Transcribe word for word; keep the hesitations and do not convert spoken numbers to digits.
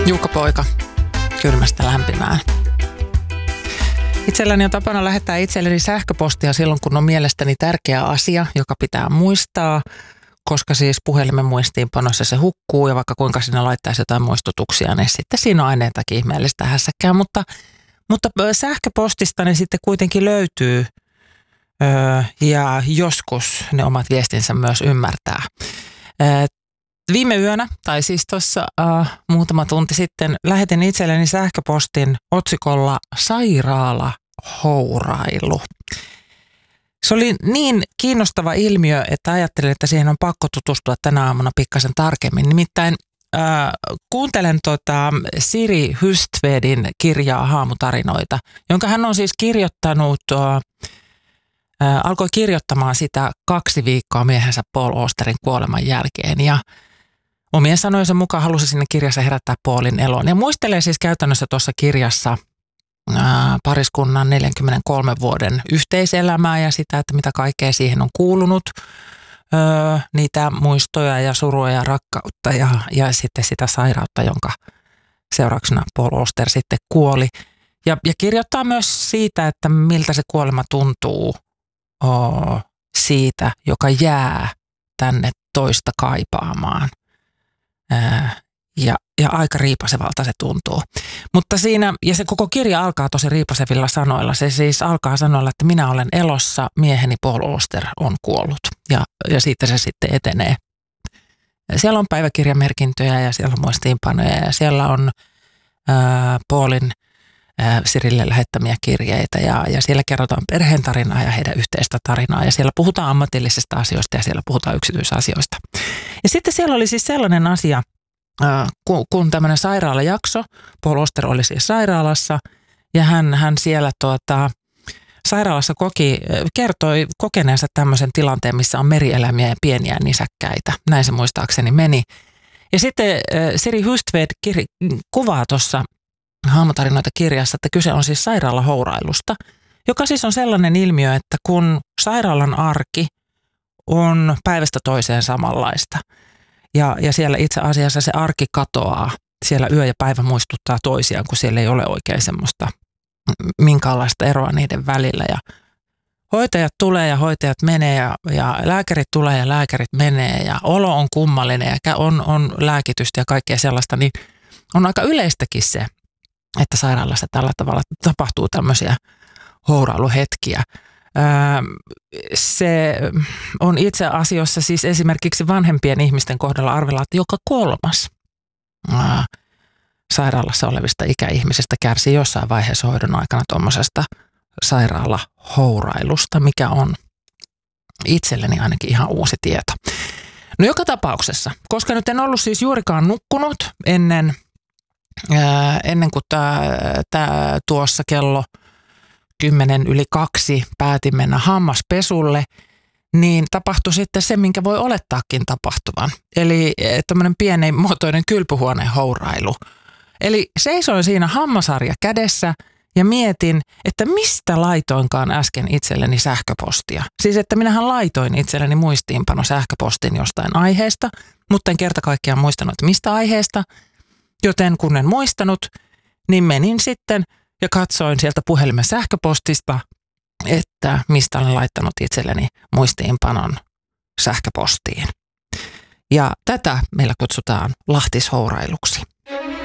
Jukka-poika kylmästä lämpimään. Itselläni on tapana lähettää itselleni sähköpostia silloin, kun on mielestäni tärkeä asia, joka pitää muistaa, koska siis puhelimen muistiinpanossa se hukkuu ja vaikka kuinka sinne laittaisi jotain muistutuksia, niin sitten siinä on aineetakin ihmeellistä hässäkkää, mutta, mutta sähköpostista ne sitten kuitenkin löytyy öö, ja joskus ne omat viestinsä myös ymmärtää. Öö, Viime yönä, tai siis tuossa äh, muutama tunti sitten, lähetin itselleni sähköpostin otsikolla sairaalahourailu. Se oli niin kiinnostava ilmiö, että ajattelin, että siihen on pakko tutustua tänä aamuna pikkasen tarkemmin. Nimittäin äh, kuuntelen tota Siri Hustvedin kirjaa Haamutarinoita, jonka hän on siis kirjoittanut, äh, alkoi kirjoittamaan sitä kaksi viikkoa miehensä Paul Austerin kuoleman jälkeen ja omien sanojensa mukaan halusi sinne kirjassa herättää Paulin elon. Ja muistelee siis käytännössä tuossa kirjassa ää, pariskunnan neljänkymmenenkolmen vuoden yhteiselämää ja sitä, että mitä kaikkea siihen on kuulunut. Öö, niitä muistoja ja surua ja rakkautta ja, ja sitten sitä sairautta, jonka seurauksena Paul Auster sitten kuoli. Ja, ja kirjoittaa myös siitä, että miltä se kuolema tuntuu oo, siitä, joka jää tänne toista kaipaamaan. Ja, ja aika riipasevalta se tuntuu. Mutta siinä, ja se koko kirja alkaa tosi riipasevilla sanoilla. Se siis alkaa sanoilla, että minä olen elossa, mieheni Paul Auster on kuollut. Ja, ja siitä se sitten etenee. Ja siellä on päiväkirjamerkintöjä ja siellä on muistiinpanoja ja siellä on ää, Paulin ää, Sirille lähettämiä kirjeitä. Ja, ja siellä kerrotaan perheen tarinaa ja heidän yhteistä tarinaa. Ja siellä puhutaan ammatillisista asioista ja siellä puhutaan yksityisasioista. Ja sitten siellä oli siis sellainen asia, kun tämmöinen sairaalajakso, Paul Auster oli siis sairaalassa ja hän, hän siellä tuota, sairaalassa koki, kertoi kokeneensa tämmöisen tilanteen, missä on merieläimiä ja pieniä nisäkkäitä. Näin se muistaakseni meni. Ja sitten Siri Hustved kir- kuvaa tuossa Haamutarinoita kirjassa, että kyse on siis sairaalahourailusta, joka siis on sellainen ilmiö, että kun sairaalan arki on päivästä toiseen samanlaista. Ja, ja siellä itse asiassa se arki katoaa. Siellä yö ja päivä muistuttaa toisiaan, kun siellä ei ole oikein semmoista minkäänlaista eroa niiden välillä. Ja hoitajat tulee ja hoitajat menee ja, ja lääkärit tulee ja lääkärit menee ja olo on kummallinen ja on, on lääkitystä ja kaikkea sellaista. Niin on aika yleistäkin se, että sairaalassa tällä tavalla tapahtuu tämmöisiä hourailuhetkiä. Se on itse asiassa siis esimerkiksi vanhempien ihmisten kohdalla arvella, että joka kolmas sairaalassa olevista ikäihmisistä kärsii jossain vaiheessa hoidon aikana tuommoisesta sairaalahourailusta, mikä on itselleni ainakin ihan uusi tieto. No joka tapauksessa, koska nyt en ollut siis juurikaan nukkunut ennen, ää, ennen kuin tämä tuossa kello kymmenen yli kaksi päätin mennä hammaspesulle, niin tapahtui sitten se, minkä voi olettaakin tapahtuvan. Eli tämmöinen pienimuotoinen kylpyhuoneen hourailu. Eli seisoin siinä hammasarja kädessä ja mietin, että mistä laitoinkaan äsken itselleni sähköpostia. Siis että minähän laitoin itselleni muistiinpano sähköpostin jostain aiheesta, mutta en kerta kaikkiaan muistanut, että mistä aiheesta. Joten kun en muistanut, niin menin sitten ja katsoin sieltä puhelimen sähköpostista, että mistä olen laittanut itselleni muistiinpanon sähköpostiin. Ja tätä meillä kutsutaan lahtishourailuksi.